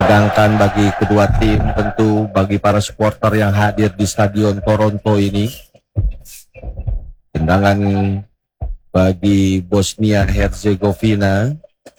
Sedangkan bagi kedua tim, tentu bagi para supporter yang hadir di Stadion Toronto ini, tendangan bagi Bosnia Herzegovina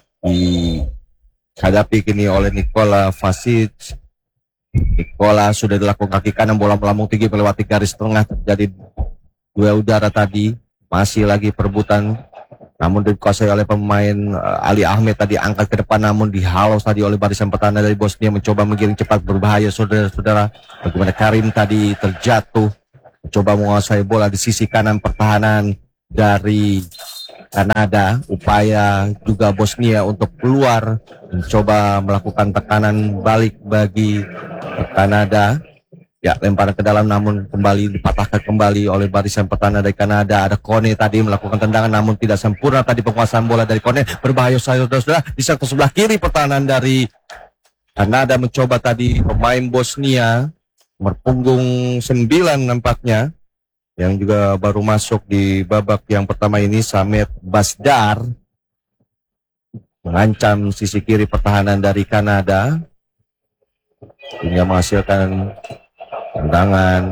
dihadapi kini oleh Nikola Vasic. Nikola sudah dilakukan kaki kanan, bola melambung tinggi melewati garis tengah, terjadi duel udara tadi, masih lagi perebutan, namun dikuasai oleh pemain Ali Ahmed tadi, angkat ke depan namun dihalau tadi oleh barisan pertahanan dari Bosnia, mencoba menggiring cepat, berbahaya saudara-saudara. Bagaimana Karim tadi terjatuh, mencoba menguasai bola di sisi kanan pertahanan dari Kanada. Upaya juga Bosnia untuk keluar, mencoba melakukan tekanan balik bagi Kanada. Ya, lemparan ke dalam namun kembali dipatahkan kembali oleh barisan pertahanan dari Kanada. Ada Kone tadi melakukan tendangan namun tidak sempurna tadi penguasaan bola dari Kone. Berbahaya saudara-saudara di sektor sebelah kiri pertahanan dari Kanada, mencoba tadi pemain Bosnia berpunggung 9 nampaknya, yang juga baru masuk di babak yang pertama ini, Samet Basdar, mengancam sisi kiri pertahanan dari Kanada hingga menghasilkan tendangan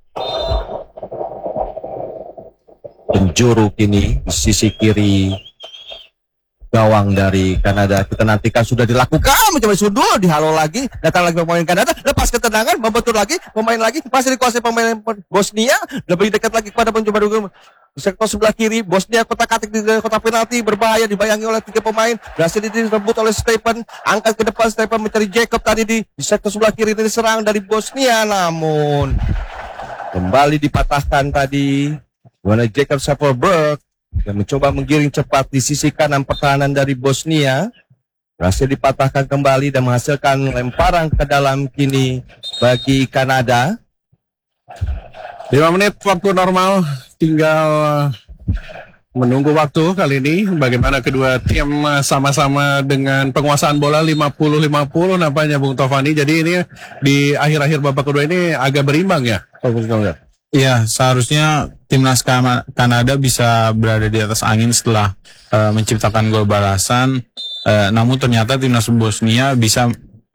penjuru kini di sisi kiri gawang dari Kanada. Kita nantikan, sudah dilakukan, mencoba sundul, dihalau lagi, datang lagi pemain Kanada, lepas ke tendangan, membentur lagi, pemain lagi, masih dikuasai pemain Bosnia, lebih dekat lagi kepada pencoba dukung sektor sebelah kiri. Bosnia kotak-katik di kotak penalti, berbahaya, dibayangi oleh 3 pemain, berhasil direbut oleh Stephen, angkat ke depan Stephen mencari Jacob tadi di sektor sebelah kiri, ini diserang dari Bosnia, namun kembali dipatahkan tadi oleh Jacob Safelberg yang mencoba menggiring cepat di sisi kanan pertahanan dari Bosnia, berhasil dipatahkan kembali dan menghasilkan lemparan ke dalam kini bagi Kanada. 5 menit waktu normal, tinggal menunggu waktu kali ini. Bagaimana kedua tim sama-sama dengan penguasaan bola 50-50 nampaknya Bung Tovani. Jadi ini di akhir-akhir babak kedua ini agak berimbang ya. Iya, seharusnya timnas Kanada bisa berada di atas angin setelah menciptakan gol balasan. Namun ternyata timnas Bosnia bisa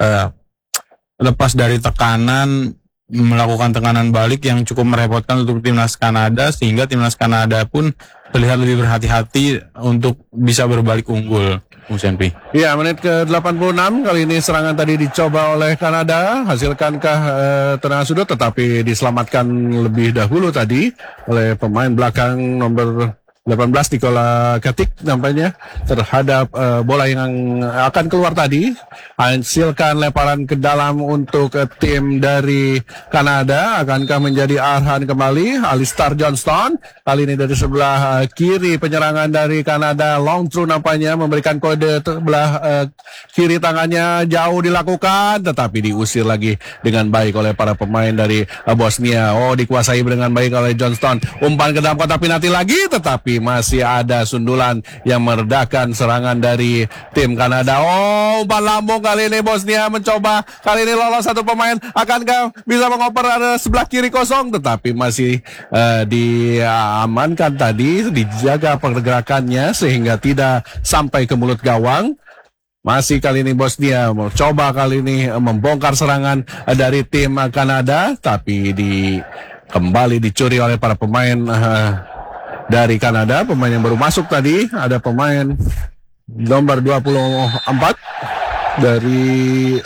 lepas dari tekanan, melakukan tekanan balik yang cukup merepotkan untuk timnas Kanada, sehingga timnas Kanada pun terlihat lebih berhati-hati untuk bisa berbalik unggul. Musenpi. Iya, menit ke-86 kali ini serangan tadi dicoba oleh Kanada, hasilkankah tendangan sudut, tetapi diselamatkan lebih dahulu tadi oleh pemain belakang nomor 18 Nikola Katic nampaknya terhadap bola yang akan keluar tadi. Hasilkan lemparan ke dalam untuk tim dari Kanada. Akankah menjadi arhan kembali Alistair Johnston, kali ini dari sebelah kiri penyerangan dari Kanada. Long through nampaknya memberikan kode sebelah kiri, tangannya jauh dilakukan tetapi diusir lagi dengan baik oleh para pemain dari Bosnia. Oh, dikuasai dengan baik oleh Johnston. Umpan ke dalam kotak penalti lagi tetapi masih ada sundulan yang meredakan serangan dari tim Kanada. Oh, umpan lambung kali ini Bosnia mencoba, kali ini lolos satu pemain. Akankah bisa mengoper ada sebelah kiri kosong, tetapi masih diamankan tadi, dijaga pergerakannya sehingga tidak sampai ke mulut gawang. Masih kali ini Bosnia mencoba kali ini membongkar serangan dari tim Kanada, tapi kembali dicuri oleh para pemain dari Kanada. Pemain yang baru masuk tadi, ada pemain nomor 24 dari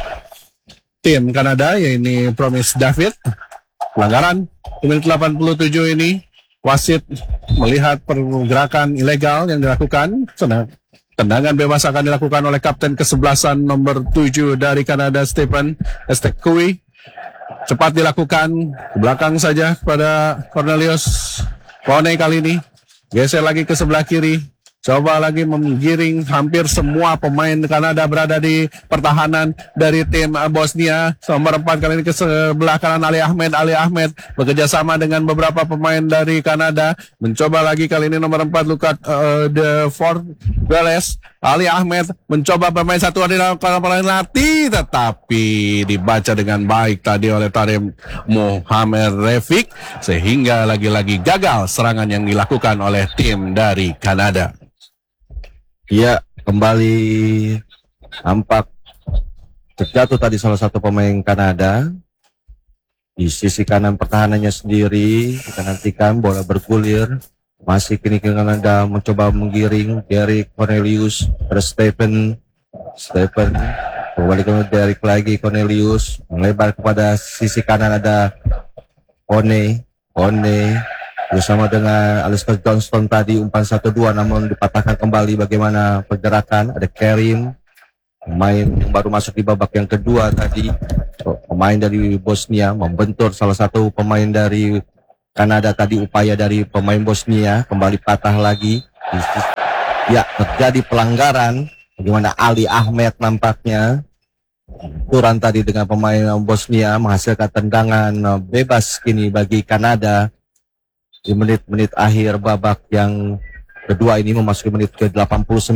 tim Kanada, yaitu Promise David. Pelanggaran di menit 87 ini, wasit melihat pergerakan ilegal yang dilakukan. Tendangan bebas akan dilakukan oleh kapten kesebelasan nomor 7 dari Kanada, Stephen Estekui. Cepat dilakukan ke belakang saja kepada Cornelius Kone. Kali ini geser lagi ke sebelah kiri, coba lagi menggiring hampir semua pemain Kanada berada di pertahanan dari tim Bosnia. Nomor 4 kali ini ke sebelah kanan Ali Ahmed bekerja sama dengan beberapa pemain dari Kanada. Mencoba lagi kali ini nomor 4 Luka de Fort Veles. Ali Ahmed mencoba bermain satu di dalam penalti, tetapi dibaca dengan baik tadi oleh Tarim Mohamed Refik, sehingga lagi-lagi gagal serangan yang dilakukan oleh tim dari Kanada. Ya, kembali nampak Terjatuh tadi salah satu pemain Kanada. Di sisi kanan pertahanannya sendiri, kita nantikan bola bergulir. Masih kini Kanada mencoba menggiring Derek Cornelius, ada Stephen kembali ke Derek lagi, Cornelius melebar kepada sisi kanan, ada One bersama dengan Alistair Johnston tadi umpan 1-2 namun dipatahkan kembali. Bagaimana pergerakan, ada Kerim, pemain yang baru masuk di babak yang kedua tadi, pemain dari Bosnia membentur salah satu pemain dari Kanada tadi. Upaya dari pemain Bosnia kembali patah lagi. Ya, terjadi pelanggaran. Bagaimana Ali Ahmed nampaknya turan tadi dengan pemain Bosnia, menghasilkan tendangan bebas kini bagi Kanada di menit-menit akhir babak yang kedua ini, memasuki menit ke-89.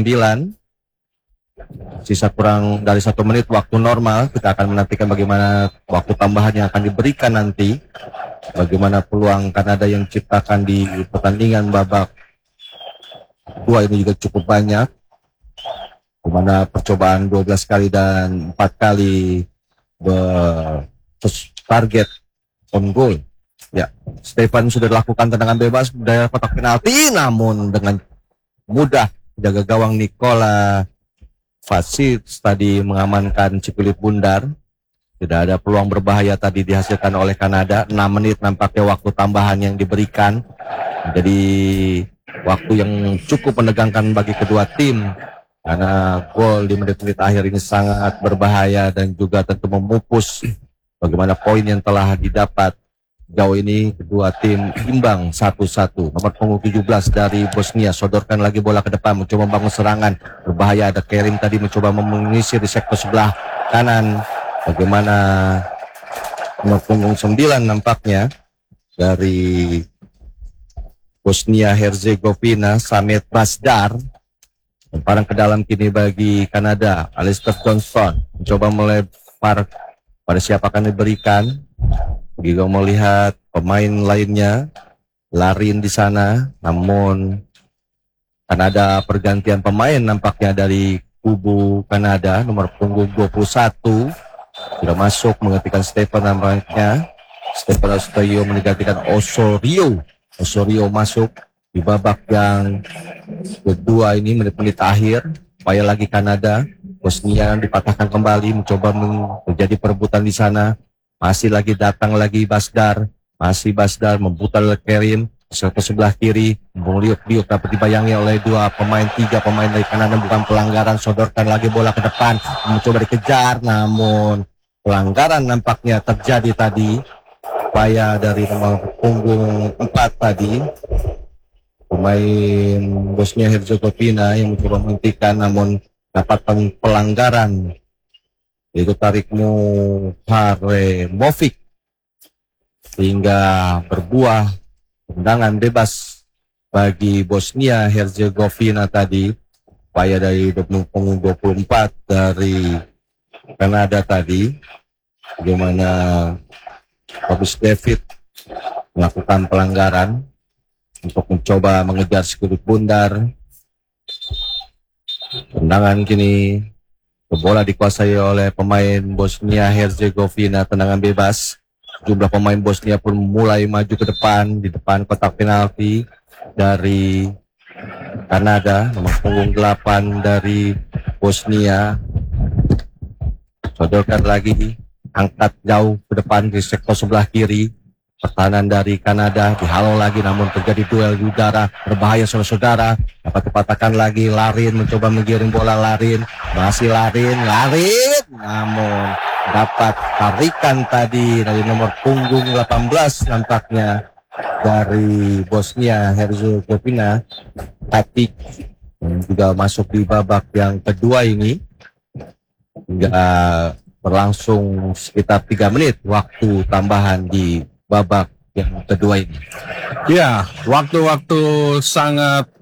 Sisa kurang dari 1 menit waktu normal. Kita akan menantikan bagaimana waktu tambahan yang akan diberikan nanti, bagaimana peluang Kanada yang diciptakan di pertandingan babak kedua ini juga cukup banyak, di mana percobaan 12 kali dan 4 kali target on goal. Ya, Stefan sudah dilakukan tendangan bebas dari kotak penalti, namun dengan mudah jaga gawang Nikola Vasic tadi mengamankan Cipulit Bundar. Tidak ada peluang berbahaya tadi dihasilkan oleh Kanada. 6 menit nampaknya waktu tambahan yang diberikan. Jadi waktu yang cukup menegangkan bagi kedua tim, karena gol di menit-menit akhir ini sangat berbahaya dan juga tentu memupus bagaimana poin yang telah didapat. Jauh ini kedua tim imbang 1-1. Nomor punggung 17 dari Bosnia sodorkan lagi bola ke depan, mencoba membangun serangan berbahaya. Ada Kerim tadi mencoba mengisi di sektor sebelah kanan. Bagaimana nomor punggung 9 nampaknya dari Bosnia Herzegovina, Samet Basdar, lemparan ke dalam kini bagi Kanada. Alistair Johnston mencoba melempar, pada siapa akan diberikan. Juga melihat pemain lainnya Larin di sana, namun Kanada pergantian pemain nampaknya dari kubu Kanada. Nomor punggung 21 sudah masuk menggantikan Stefan nampaknya. Stefan Ostoyo menggantikan Osorio masuk di babak yang kedua ini, menit-menit akhir. Upaya lagi Kanada, Bosnia dipatahkan kembali, mencoba menjadi perebutan di sana. Masih lagi datang lagi Basdar, masih Basdar membutal Kerim ke sebelah kiri. Bung Liuk dapat dibayangi oleh tiga pemain dari Kanada, bukan pelanggaran. Sodorkan lagi bola ke depan, mencoba dikejar, namun pelanggaran nampaknya terjadi tadi. Upaya dari nomor punggung 4 tadi, pemain Bosnia Herzegovina yang mencoba menghentikan, namun dapatkan pelanggaran, yaitu Tarikmu Haremovic, sehingga berbuah tendangan bebas bagi Bosnia Herzegovina tadi. Upaya dari punggung 24 dari Kanada tadi, bagaimana Robis David melakukan pelanggaran untuk mencoba mengejar Cipulit Bundar. Tendangan kini bola dikuasai oleh pemain Bosnia Herzegovina, tendangan bebas. Jumlah pemain Bosnia pun mulai maju ke depan, di depan kotak penalti dari Kanada. Nomor punggung 8 dari Bosnia sodorkan lagi, angkat jauh ke depan di sektor sebelah kiri. Pertahanan dari Kanada dihalau lagi, namun terjadi duel di udara berbahaya saudara-saudara. Dapat dipatahkan lagi, Larin mencoba menggiring bola. Masih Larin, namun dapat tarikan tadi dari nomor punggung 18 nampaknya dari Bosnia Herzegovina, Tatic, juga masuk di babak yang kedua ini. Hingga berlangsung sekitar 3 menit waktu tambahan di babak yang kedua ini. Ya, waktu-waktu sangat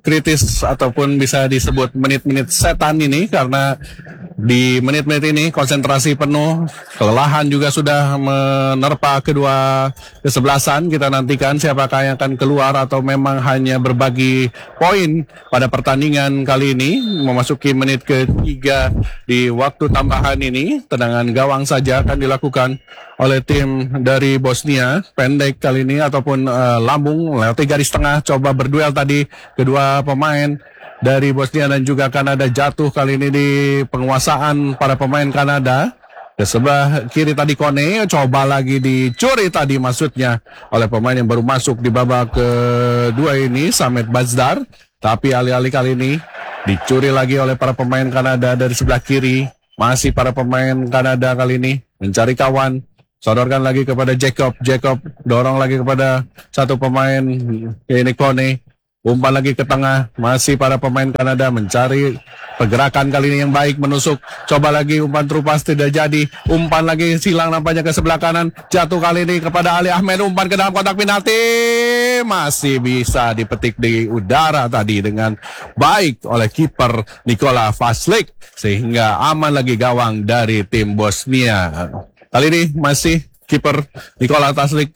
kritis ataupun bisa disebut menit-menit setan ini, karena di menit-menit ini konsentrasi penuh, kelelahan juga sudah menerpa kedua kesebelasan. Kita nantikan siapakah yang akan keluar atau memang hanya berbagi poin pada pertandingan kali ini. Memasuki menit ketiga di waktu tambahan ini, tendangan gawang saja akan dilakukan oleh tim dari Bosnia, pendek kali ini ataupun lambung lewati garis tengah. Coba berduel tadi kedua pemain dari Bosnia dan juga Kanada, jatuh kali ini di penguasaan para pemain Kanada. Ke sebelah kiri tadi Kone, coba lagi dicuri tadi maksudnya oleh pemain yang baru masuk di babak kedua ini, Samet Bazdar. Tapi alih-alih kali ini dicuri lagi oleh para pemain Kanada dari sebelah kiri. Masih para pemain Kanada kali ini mencari kawan. Sodorkan lagi kepada Jacob. Jacob dorong lagi kepada satu pemain, ini Kone. Umpan lagi ke tengah, masih para pemain Kanada mencari pergerakan kali ini yang baik, menusuk. Coba lagi umpan terupas, tidak jadi. Umpan lagi silang nampaknya ke sebelah kanan. Jatuh kali ini kepada Ali Ahmed, umpan ke dalam kotak penalti. Masih bisa dipetik di udara tadi dengan baik oleh kiper Nikola Vaslik, sehingga aman lagi gawang dari tim Bosnia. Kali ini masih kiper Nikola Vaslik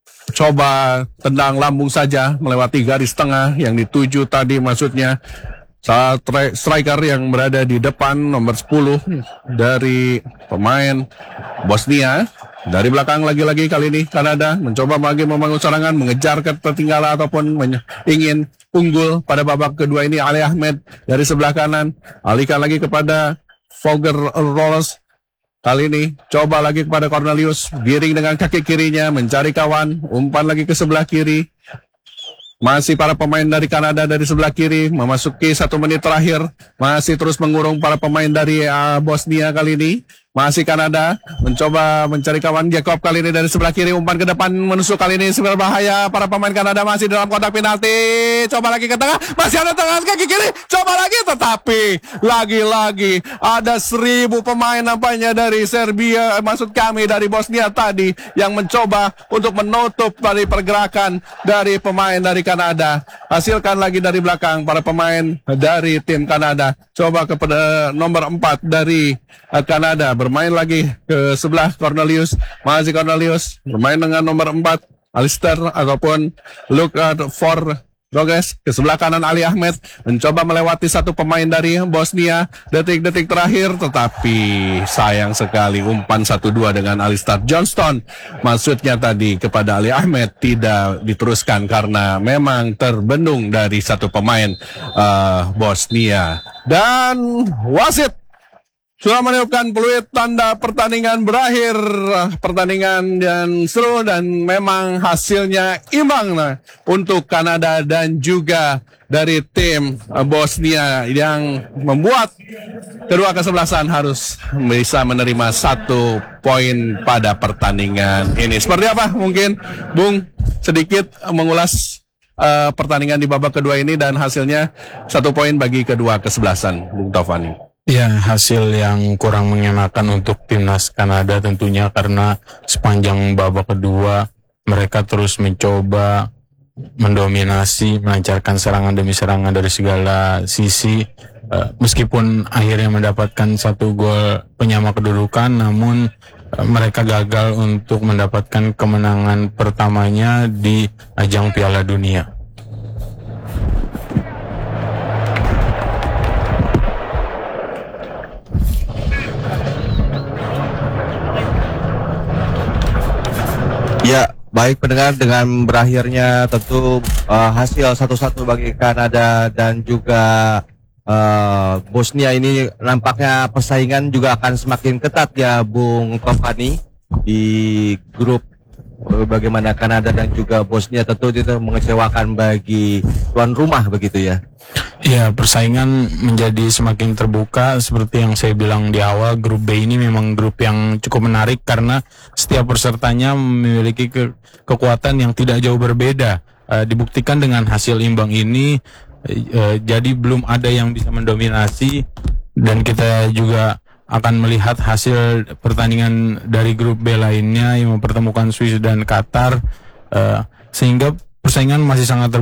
coba tendang lambung saja melewati garis tengah yang dituju tadi, maksudnya saat striker yang berada di depan nomor 10 dari pemain Bosnia. Dari belakang lagi-lagi kali ini Kanada mencoba lagi membangun serangan, mengejar ketertinggalan ataupun ingin unggul pada babak kedua ini. Ali Ahmed dari sebelah kanan alihkan lagi kepada Fogger Rolls. Kali ini coba lagi kepada Cornelius, giring dengan kaki kirinya mencari kawan, umpan lagi ke sebelah kiri. Masih para pemain dari Kanada dari sebelah kiri, memasuki 1 menit terakhir, masih terus mengurung para pemain dari Bosnia kali ini. Masih Kanada mencoba mencari kawan. Jacob kali ini dari sebelah kiri, umpan ke depan menusuk kali ini sebenarnya bahaya. Para pemain Kanada masih dalam kotak penalti. Coba lagi ke tengah, masih ada tengah kaki kiri. Coba lagi, tetapi lagi-lagi ada 1000 pemain nampaknya dari Serbia, maksud kami dari Bosnia tadi, yang mencoba untuk menutup dari pergerakan dari pemain dari Kanada. Hasilkan lagi dari belakang para pemain dari tim Kanada. Coba kepada nomor 4 dari Kanada, bermain lagi ke sebelah Cornelius. Masih Cornelius bermain dengan nomor 4 Alistair ataupun look for Roges. Ke sebelah kanan Ali Ahmed mencoba melewati satu pemain dari Bosnia. Detik-detik terakhir, tetapi sayang sekali umpan 1-2 dengan Alistair Johnston, maksudnya tadi kepada Ali Ahmed, tidak diteruskan karena memang terbendung dari satu pemain Bosnia. Dan wasit sudah meniupkan peluit tanda pertandingan berakhir. Pertandingan yang seru dan memang hasilnya imbang untuk Kanada dan juga dari tim Bosnia, yang membuat kedua kesebelasan harus bisa menerima 1 poin pada pertandingan ini. Seperti apa mungkin Bung sedikit mengulas pertandingan di babak kedua ini dan hasilnya 1 poin bagi kedua kesebelasan, Bung Taufani? Ya, hasil yang kurang mengenakan untuk timnas Kanada tentunya, karena sepanjang babak kedua mereka terus mencoba mendominasi, melancarkan serangan demi serangan dari segala sisi. Meskipun akhirnya mendapatkan 1 gol penyama kedudukan, namun mereka gagal untuk mendapatkan kemenangan pertamanya di ajang Piala Dunia. Ya, baik pendengar, dengan berakhirnya tentu hasil 1-1 bagi Kanada dan juga Bosnia ini, nampaknya persaingan juga akan semakin ketat ya Bung Taufani di grup. Bagaimana Kanada dan juga Bosnia tentu itu mengecewakan bagi tuan rumah begitu ya. Ya, persaingan menjadi semakin terbuka. Seperti yang saya bilang di awal, grup B ini memang grup yang cukup menarik karena setiap pesertanya memiliki kekuatan yang tidak jauh berbeda. Dibuktikan dengan hasil imbang ini, jadi belum ada yang bisa mendominasi, dan kita juga akan melihat hasil pertandingan dari grup B lainnya yang mempertemukan Swiss dan Qatar, sehingga persaingan masih sangat terbuka.